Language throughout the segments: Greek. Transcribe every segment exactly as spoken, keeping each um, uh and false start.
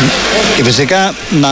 Και φυσικά να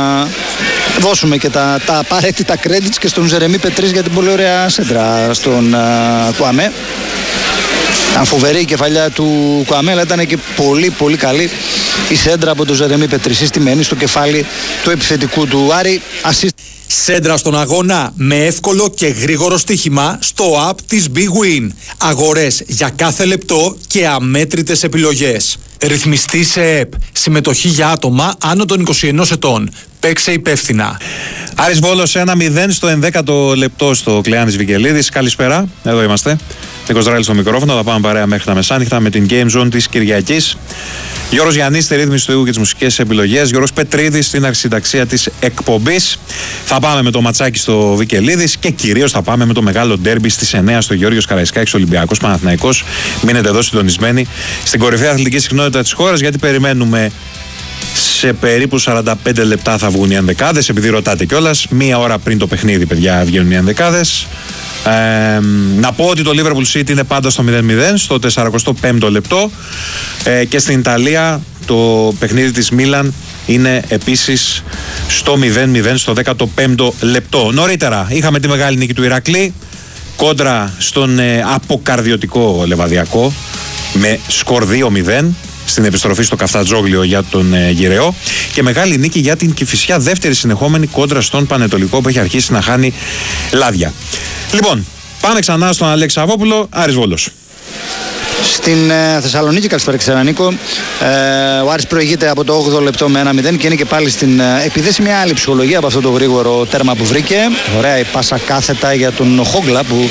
δώσουμε και τα, τα απαραίτητα credits και στον Ζερεμί Πετρίς για την πολύ ωραία σέντρα στον uh, Κουαμέ. Ήταν φοβερή η κεφαλιά του Κουαμέ, αλλά ήταν και πολύ πολύ καλή η σέντρα από τον Ζερεμί Πετρίς, στημένη στο κεφάλι του επιθετικού του Άρη. Assist. Σέντρα στον αγώνα με εύκολο και γρήγορο στοίχημα στο app της Big Win. Αγορές για κάθε λεπτό και αμέτρητες επιλογές. Ρυθμιστή σε ΕΠ. Συμμετοχή για άτομα άνω των είκοσι ενός ετών. Παίξε υπεύθυνα. Άρης Βόλος ένα μηδέν στο ενδέκατο λεπτό στο Κλεάνης Βικελίδης. Καλησπέρα, εδώ είμαστε. Νίκος Δράλης στο μικρόφωνο, θα πάμε παρέα μέχρι τα μεσάνυχτα με την Game Zone της Κυριακής. Γιώργος Γιαννής στη ρύθμιση του ήχου και τις μουσικές επιλογές. Γιώργος Πετρίδης στην αρχισυνταξία της εκπομπής. Θα πάμε με το ματσάκι στο Βικελίδης και κυρίως θα πάμε με το μεγάλο ντέρμπι στις εννιά στο Γεώργιος Καραϊσκάκης Ολυμπιακός Παναθηναϊκός. Μείνετε εδώ συντονισμένοι στην κορυφαία αθλητική συχνότητα της χώρας, γιατί περιμένουμε σε περίπου σαράντα πέντε λεπτά θα βγουν οι ενδεκάδες. Επειδή ρωτάτε κιόλας, μία ώρα πριν το παιχνίδι, παιδιά, βγαίνουν οι ενδεκάδες. Ε, να πω ότι το Liverpool City είναι πάντα στο μηδέν μηδέν στο σαράντα πέμπτο λεπτό ε, και στην Ιταλία το παιχνίδι της Μίλαν είναι επίσης στο μηδέν μηδέν στο δέκατο πέμπτο λεπτό. Νωρίτερα είχαμε τη μεγάλη νίκη του Ηρακλή κόντρα στον ε, αποκαρδιωτικό Λεβαδιακό με σκορ δύο μηδέν στην επιστροφή στο Καφτατζόγλιο για τον ε, Γυραιό, και μεγάλη νίκη για την Κηφισιά, δεύτερη συνεχόμενη κόντρα στον Πανετολικό που έχει αρχίσει να χάνει λάδια. Λοιπόν, πάμε ξανά στον Αλέξη Σαββόπουλο. Άρης Βόλος. Στην ε, Θεσσαλονίκη, καλησπέρα ξανά Νίκο. Ε, ο Άρης προηγείται από το όγδοο λεπτό με ένα μηδέν και είναι και πάλι στην ε, επιδέση μια άλλη ψυχολογία από αυτό το γρήγορο τέρμα που βρήκε. Ωραία η πάσα κάθετα για τον Χόγκλα που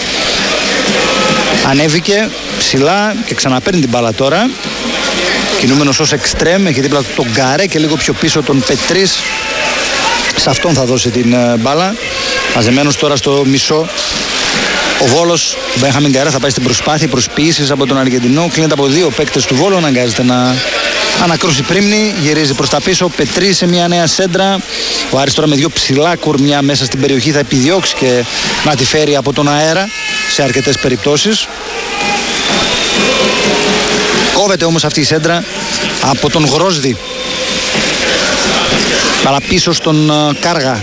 ανέβηκε ψηλά και ξαναπαίρνει την μπάλα τώρα. Κινούμενος ως εξτρέμ, έχει δίπλα του τον Γκαρέ και λίγο πιο πίσω τον Πετρίς. Σε αυτόν θα δώσει την ε, μπάλα. Μαζεμένος τώρα στο μισό. Ο Βόλος, ο Μπένχαμιν Γκαρέ, θα πάει στην προσπάθεια προσποιήσεις από τον Αργεντινό. Κλείνεται από δύο παίκτες του Βόλου, αναγκάζεται να ανακρούσει πρίμνη. Γυρίζει προς τα πίσω, Πετρί σε μια νέα σέντρα. Ο Άρης τώρα με δύο ψηλά κουρμιά μέσα στην περιοχή θα επιδιώξει και να τη φέρει από τον αέρα σε αρκετές περιπτώσεις. Κόβεται όμως αυτή η σέντρα από τον Γρόσδη. Μπάλα πίσω στον uh, Κάργα.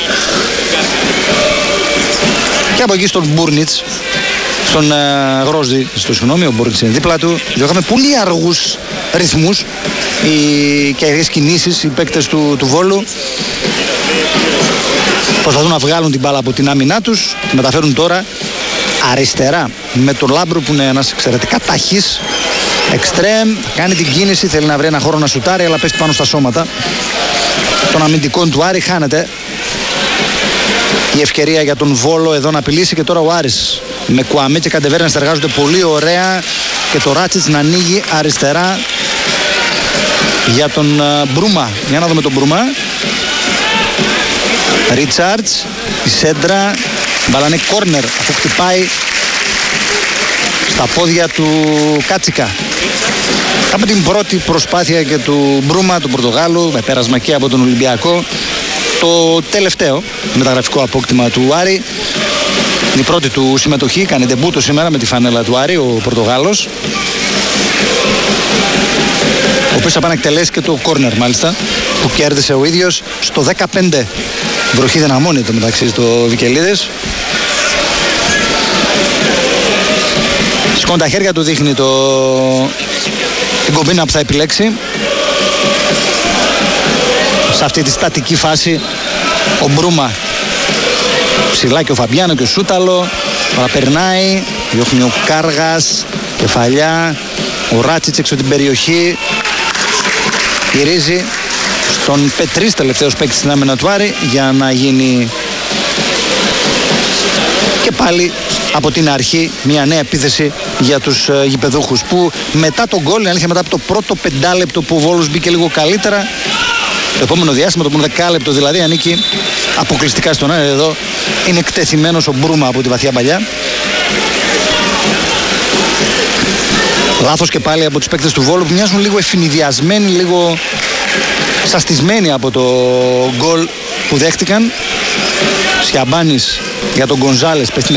Και από εκεί στον Μπούρνιτς, στον uh, Γρόσδη, στο συγγνώμη, ο Μπούρνιτς είναι δίπλα του. Είχαμε πολύ αργούς ρυθμούς οι, και αργές κινήσεις οι παίκτες του, του Βόλου. Προσπαθούν να βγάλουν την μπάλα από την άμυνά τους. Μεταφέρουν τώρα αριστερά με τον Λάμπρο που είναι ένας εξαιρετικά ταχύς εξτρέμ. Κάνει την κίνηση, θέλει να βρει ένα χώρο να σουτάρει, αλλά πέφτει πάνω στα σώματα των αμυντικών του Άρη. Χάνεται η ευκαιρία για τον Βόλο εδώ να απειλήσει, και τώρα ο Άρης με Κουαμέ και Καντεβέρνα συνεργάζονται πολύ ωραία και το Ράτσιτς να ανοίγει αριστερά για τον uh, Μπρούμα. Για να δούμε τον Μπρούμα. Ρίτσαρτς, η σέντρα, μπαλάνε κόρνερ αφού χτυπάει στα πόδια του Κάτσικα. Από την πρώτη προσπάθεια και του Μπρούμα, του Πορτογάλου, με πέρασμα και από τον Ολυμπιακό, το τελευταίο μεταγραφικό απόκτημα του Άρη. Η πρώτη του συμμετοχή, κάνει ντεμπούτο σήμερα με τη φανέλα του Άρη, ο Πορτογάλος, ο οποίος θα πάει να εκτελέσει και το κόρνερ μάλιστα που κέρδισε ο ίδιος στο δεκαπέντε. Βροχή δεν αμώνεται μεταξύ στο Βικελίδες. Σηκώνει τα χέρια του, δείχνει το... την κομπίνα που θα επιλέξει. Σε αυτή τη στατική φάση ο Μπρούμα ψηλά και ο Φαμπιάνο και ο Σούταλο. Παραπερνάει, διώχνει ο Κάργας, κεφαλιά, ο Ράτσιτς έξω την περιοχή. Γυρίζει στον Πετρίς, τελευταίος παίκτης στην άμυνα του Άρη, για να γίνει και πάλι από την αρχή μια νέα επίθεση για τους uh, γηπεδούχους, που μετά τον γκολ, αλήθεια μετά από το πρώτο πεντάλεπτο που ο Βόλος μπήκε λίγο καλύτερα, το επόμενο διάστημα, το επόμενο δεκάλεπτο δηλαδή, ανήκει αποκλειστικά στον Άρη. Εδώ είναι εκτεθειμένος ο Μπρούμα από τη βαθιά παλιά. Λάθος και πάλι από τους παίκτες του Βόλου που μοιάζουν λίγο εφηνιδιασμένοι, λίγο σαστισμένοι από το γκολ που δέχτηκαν. Σιαμπάνης για τον Γκονζάλες πέφτει